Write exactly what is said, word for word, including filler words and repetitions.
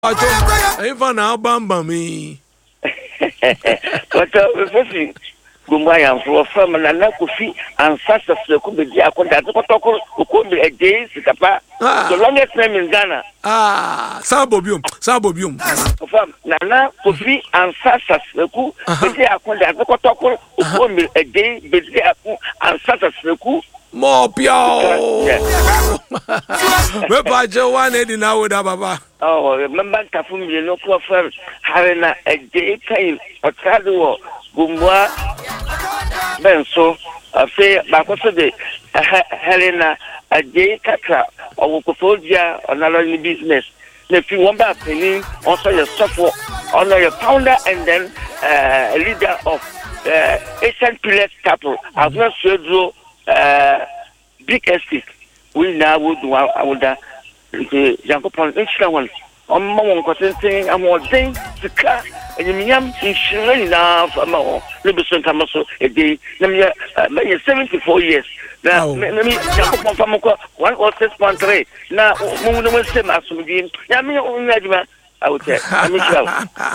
If I bamba me. But uh, Gumaya for firm and an coffee and fast as the could be the Akondako, who could be a day, Sikapa, the longest name in Ghana. Ah, Sabobium, Sabobium. Nana, coffee and fast as the cool, but the Akondako, who could be a day, but the and fast as the cool. More pure. Wepa Joan Edina with Ababa. Oh, remember Tafum, you know, for firm, having a day time or Tadu, Gumwa, Benso, a fair, Bacosa de Helena, a day Katra, or Wokophobia, or another business. If you want that penny, also your software, honor your founder and then a leader of uh, Asian Pillar Capital. I've not showed you. Uh, big estate. We now would do our the Jacopan extra one. On Mamma Cotton, I'm more thing to car, and you mean insurance now for more. Liberson Camaso a day, maybe seventy-four years. Now, let me Jacopan Famoko, one or six point three. Now, Moon was same as we did. Yammy, I would say, I'm